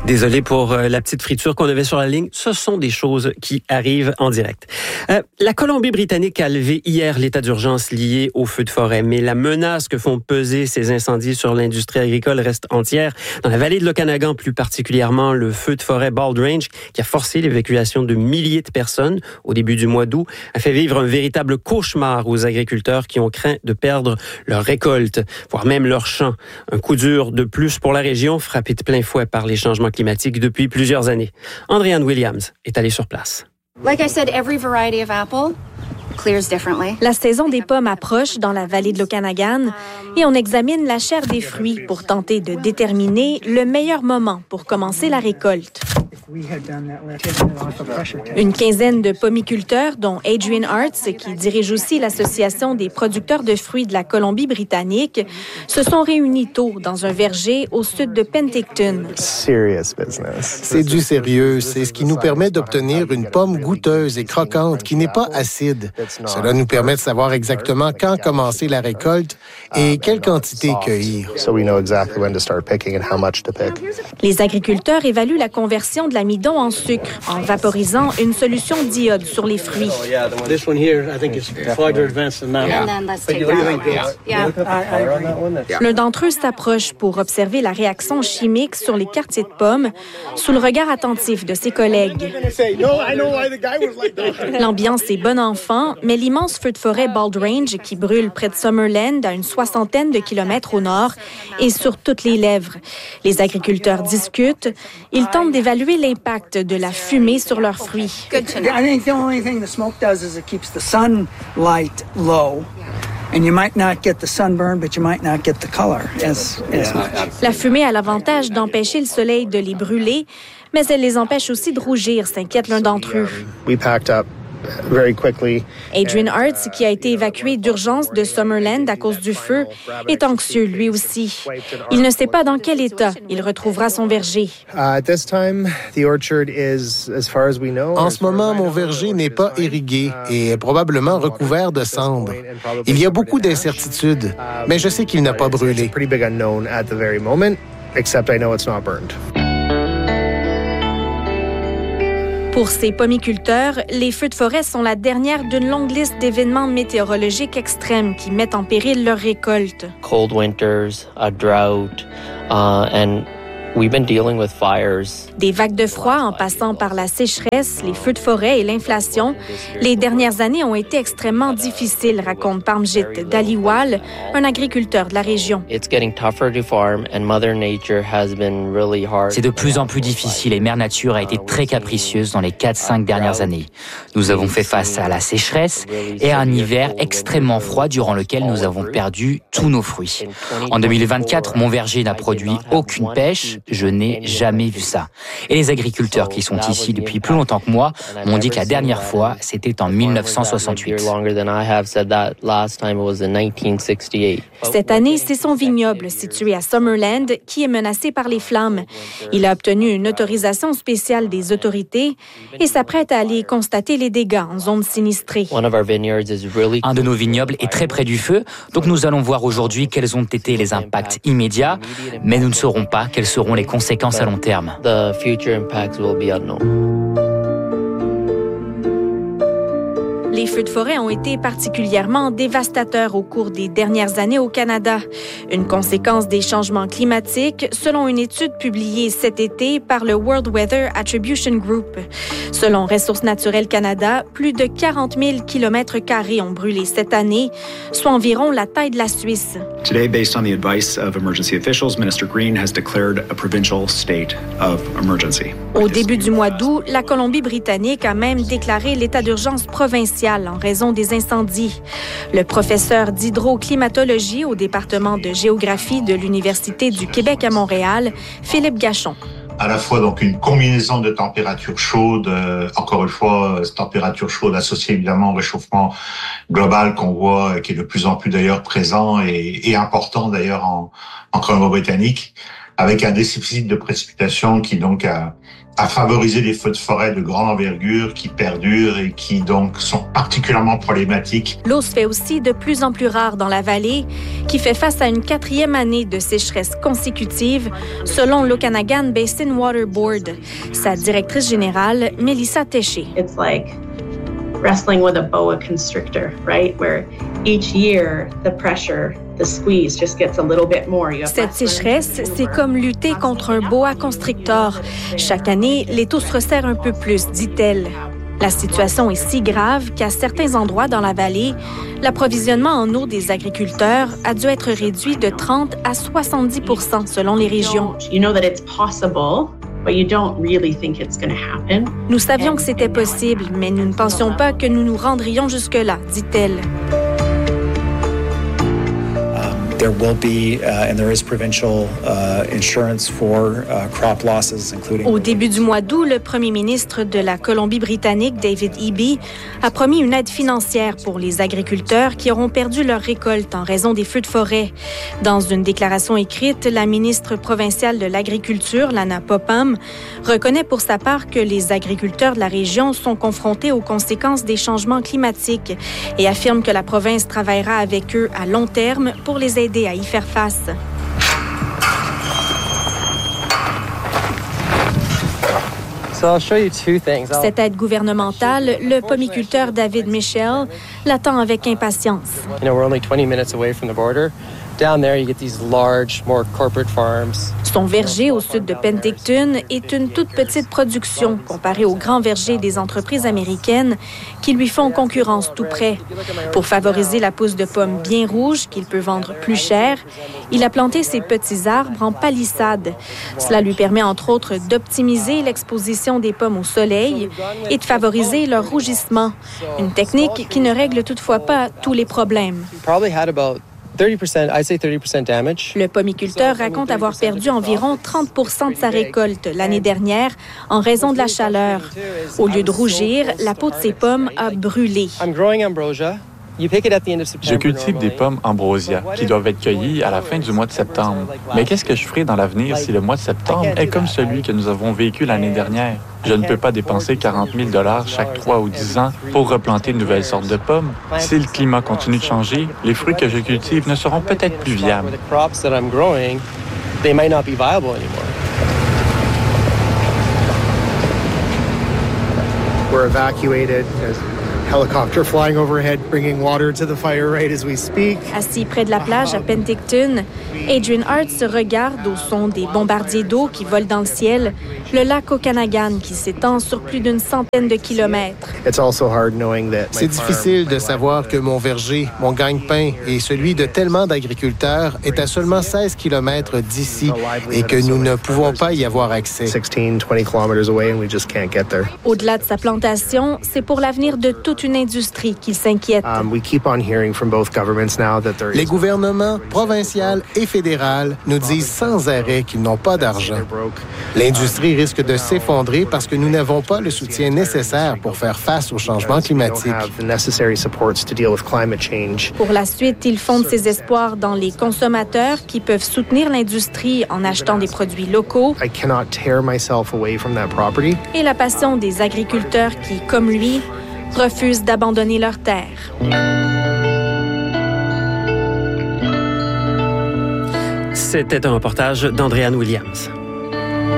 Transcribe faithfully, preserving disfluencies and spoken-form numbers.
Désolé pour euh, la petite friture qu'on avait sur la ligne. Ce sont des choses qui arrivent en direct. Euh, la Colombie-Britannique a levé hier l'état d'urgence lié aux feux de forêt, mais la menace que font peser ces incendies sur l'industrie agricole reste entière. Dans la vallée de l'Okanagan, plus particulièrement, le feu de forêt Bald Range, qui a forcé l'évacuation de milliers de personnes au début du mois d'août, a fait vivre un véritable cauchemar aux agriculteurs qui ont craint de perdre leur récolte, voire même leur champ. Un coup dur de plus pour la région, frappée de plein fouet par les changements climatique depuis plusieurs années. Andréanne Williams est allée sur place. Like I said, every variety of apple clears differently. La saison des pommes approche dans la vallée de l'Okanagan et on examine la chair des fruits pour tenter de déterminer le meilleur moment pour commencer la récolte. Une quinzaine de pomiculteurs, dont Adrian Arts, qui dirige aussi l'Association des producteurs de fruits de la Colombie-Britannique, se sont réunis tôt dans un verger au sud de Penticton. C'est du sérieux. C'est ce qui nous permet d'obtenir une pomme goûteuse et croquante qui n'est pas acide. Cela nous permet de savoir exactement quand commencer la récolte et quelle quantité cueillir. Les agriculteurs évaluent la conversion de l'amidon en sucre en vaporisant une solution d'iode sur les fruits. L'un d'entre eux s'approche pour observer la réaction chimique sur les quartiers de pommes sous le regard attentif de ses collègues. L'ambiance est bon enfant, mais l'immense feu de forêt Bald Range qui brûle près de Summerland à une soixantaine de kilomètres au nord est sur toutes les lèvres. Les agriculteurs discutent. Ils tentent d'évaluer l'impact de la fumée sur leurs fruits. La fumée a l'avantage d'empêcher le soleil de les brûler, mais elle les empêche aussi de rougir, s'inquiète l'un d'entre eux. Adrian Arts, qui a été évacué d'urgence de Summerland à cause du feu, est anxieux lui aussi. Il ne sait pas dans quel état il retrouvera son verger. En ce moment, mon verger n'est pas irrigué et est probablement recouvert de cendres. Il y a beaucoup d'incertitudes, mais je sais qu'il n'a pas brûlé. Pour ces pomiculteurs, les feux de forêt sont la dernière d'une longue liste d'événements météorologiques extrêmes qui mettent en péril leur récolte. Cold winters, a drought, uh, and we've been dealing with fires. Des vagues de froid en passant par la sécheresse, les feux de forêt et l'inflation. Les dernières années ont été extrêmement difficiles, raconte Parmjit Dhaliwal, un agriculteur de la région. It's getting tougher to farm and Mother Nature has been really hard. C'est de plus en plus difficile et Mère Nature a été très capricieuse dans les quatre cinq dernières années. Nous avons fait face à la sécheresse et à un hiver extrêmement froid durant lequel nous avons perdu tous nos fruits. En deux mille vingt-quatre, mon verger n'a produit aucune pêche. Je n'ai jamais vu ça. Et les agriculteurs qui sont ici depuis plus longtemps que moi m'ont dit que la dernière fois, c'était en mille neuf cent soixante-huit. Cette année, c'est son vignoble situé à Summerland qui est menacé par les flammes. Il a obtenu une autorisation spéciale des autorités et s'apprête à aller constater les dégâts en zone sinistrée. Un de nos vignobles est très près du feu, donc nous allons voir aujourd'hui quels ont été les impacts immédiats, mais nous ne saurons pas quelles seront les conséquences à long terme. The future impacts will be unknown. Les feux de forêt ont été particulièrement dévastateurs au cours des dernières années au Canada. Une conséquence des changements climatiques, selon une étude publiée cet été par le World Weather Attribution Group. Selon Ressources naturelles Canada, plus de quarante mille kilomètres carrés ont brûlé cette année, soit environ la taille de la Suisse. Today, based on the advice of emergency officials, Minister Green has declared a provincial state of emergency. Au début du mois d'août, la Colombie-Britannique a même déclaré l'état d'urgence provincial en raison des incendies. Le professeur d'hydroclimatologie au département de géographie de l'Université du Québec à Montréal, Philippe Gachon. À la fois donc une combinaison de températures chaudes, euh, encore une fois, euh, température chaude associée évidemment au réchauffement global qu'on voit, euh, qui est de plus en plus d'ailleurs présent et, et important d'ailleurs en, en Colombie-Britannique. avec un déficit de précipitations qui donc a, a favorisé les feux de forêt de grande envergure qui perdurent et qui donc sont particulièrement problématiques. L'eau se fait aussi de plus en plus rare dans la vallée, qui fait face à une quatrième année de sécheresse consécutive, selon l'Okanagan Basin Water Board. Sa directrice générale, Melissa Téché. It's like wrestling with a boa constrictor, right? Where each year the pressure, the squeeze just gets a little bit more. Cette sécheresse, c'est comme lutter contre un boa constrictor. Chaque année, les taux se resserrent un peu plus, dit-elle. La situation est si grave qu'à certains endroits dans la vallée, l'approvisionnement en eau des agriculteurs a dû être réduit de trente à soixante-dix pour cent selon les régions. You know that it's possible. But you don't really think it's going to happen. Nous savions que c'était possible, mais nous ne pensions pas que nous nous rendrions jusque-là, dit-elle. There will be, uh, and there is provincial uh, insurance for uh, crop losses, including... Au début du mois d'août, le premier ministre de la Colombie-Britannique, David Eby, a promis une aide financière pour les agriculteurs qui auront perdu leur récolte en raison des feux de forêt. Dans une déclaration écrite, la ministre provinciale de l'Agriculture, Lana Popham, reconnaît pour sa part que les agriculteurs de la région sont confrontés aux conséquences des changements climatiques et affirme que la province travaillera avec eux à long terme pour les aider à y faire face. Cette aide gouvernementale, le pomiculteur David Michel l'attend avec impatience. You know, we're only twenty minutes away from the border. Down there, you get these large, more corporate farms. Son verger au sud de Penticton est une toute petite production comparée aux grands vergers des entreprises américaines qui lui font concurrence tout près. Pour favoriser la pousse de pommes bien rouges qu'il peut vendre plus cher, il a planté ses petits arbres en palissade. Cela lui permet entre autres d'optimiser l'exposition des pommes au soleil et de favoriser leur rougissement, une technique qui ne règle toutefois pas tous les problèmes. thirty percent, I'd say thirty percent damage. Le pomiculteur raconte avoir perdu environ trente pour cent de sa récolte l'année dernière en raison de la chaleur. Au lieu de rougir, la peau de ses pommes a brûlé. I'm growing ambrosia. Je cultive des pommes ambrosia qui doivent être cueillies à la fin du mois de septembre. Mais qu'est-ce que je ferai dans l'avenir si le mois de septembre est comme celui que nous avons vécu l'année dernière? Je ne peux pas dépenser quarante mille dollars chaque trois ou dix ans pour replanter de nouvelles sortes de pommes. Si le climat continue de changer, les fruits que je cultive ne seront peut-être plus viables. We're evacuated. Helicopter flying overhead, bringing water to the fire right as we speak. Assis près de la plage à Penticton, Adrian Hart se regarde au son des bombardiers d'eau qui volent dans le ciel, le lac Okanagan qui s'étend sur plus d'une centaine de kilomètres. C'est difficile de savoir que mon verger, mon gagne-pain et celui de tellement d'agriculteurs est à seulement seize kilomètres d'ici et que nous ne pouvons pas y avoir accès. Au-delà de sa plantation, c'est pour l'avenir de toute une industrie qu'il s'inquiète. Les gouvernements provincial et fédéral nous disent sans arrêt qu'ils n'ont pas d'argent. L'industrie risque de s'effondrer parce que nous n'avons pas le soutien nécessaire pour faire face au changement climatique. Pour la suite, il fonde ses espoirs dans les consommateurs qui peuvent soutenir l'industrie en achetant des produits locaux et la passion des agriculteurs qui, comme lui, refusent d'abandonner leurs terres. C'était un reportage d'Andréane Williams.